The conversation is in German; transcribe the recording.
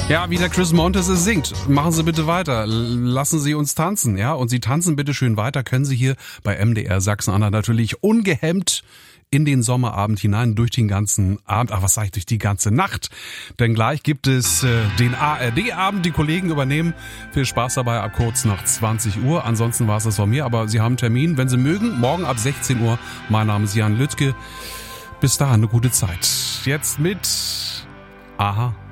Ja, wie der Chris Montes es singt. Machen Sie bitte weiter. Lassen Sie uns tanzen, ja? Und Sie tanzen bitte schön weiter. Können Sie hier bei MDR Sachsen-Anhalt natürlich ungehemmt in den Sommerabend hinein, durch den ganzen Abend. Durch die ganze Nacht. Denn gleich gibt es den ARD-Abend. Die Kollegen übernehmen. Viel Spaß dabei ab kurz nach 20 Uhr. Ansonsten war es das von mir. Aber Sie haben einen Termin, wenn Sie mögen. Morgen ab 16 Uhr. Mein Name ist Jan Lüttke. Bis dahin eine gute Zeit. Jetzt mit Aha.